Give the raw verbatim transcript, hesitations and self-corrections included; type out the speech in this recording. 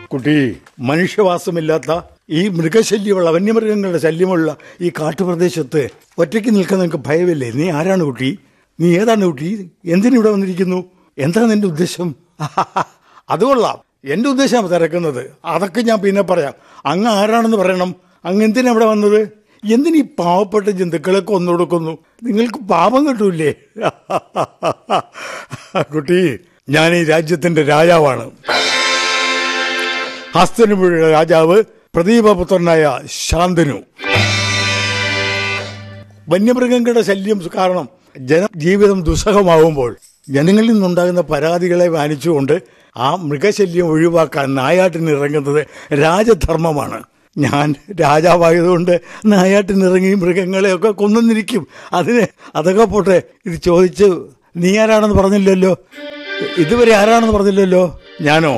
കുട്ടി, മനുഷ്യവാസമില്ലാത്ത ഈ മൃഗശല്യമുള്ള വന്യമൃഗങ്ങളുടെ ശല്യമുള്ള ഈ കാട്ടുപ്രദേശത്ത് ഒറ്റയ്ക്ക് നിൽക്കാൻ നിനക്ക് ഭയമില്ലേ? നീ ആരാണ് കുട്ടി? നീ ഏതാണ് കുട്ടി? എന്തിനിവിടെ വന്നിരിക്കുന്നു? എന്താണ് നിന്റെ ഉദ്ദേശം? അത് കൊള്ളാം, എന്റെ ഉദ്ദേശം തിരക്കുന്നത്. അതൊക്കെ ഞാൻ പിന്നെ പറയാം. അങ്ങ് ആരാണെന്ന് പറയണം. അങ്ങ് എന്തിനാ ഇവിടെ വന്നത്? എന്തിനീ പാവപ്പെട്ട ജന്തുക്കളെ കൊന്നു കൊടുക്കുന്നു? നിങ്ങൾക്ക് പാപം കിട്ടൂലേ? കുട്ടി, ഞാൻ ഈ രാജ്യത്തിന്റെ രാജാവാണ്. ഹസ്തനപുരിയുടെ രാജാവ് പ്രദീപപുത്രനായ ശാന്തനു. വന്യമൃഗങ്ങളുടെ ശല്യം കാരണം ജനജീവിതം ദുസ്സഹമാവുമ്പോൾ ജനങ്ങളിൽ നിന്നുണ്ടാകുന്ന പരാതികളെ മാനിച്ചുകൊണ്ട് ആ മൃഗശല്യം ഒഴിവാക്കാൻ നായാട്ടിനിറങ്ങുന്നത് രാജധർമ്മമാണ്. ഞാൻ രാജാവായതുകൊണ്ട് നായാട്ടിനിറങ്ങി മൃഗങ്ങളെയൊക്കെ കൊന്നിരിക്കും. അതിന് അതൊക്കെ പോട്ടെ. ഇത് ചോദിച്ച് നീ ആരാണെന്ന് പറഞ്ഞില്ലല്ലോ. ഇതുവരെ ആരാണെന്ന് പറഞ്ഞില്ലല്ലോ. ഞാനോ?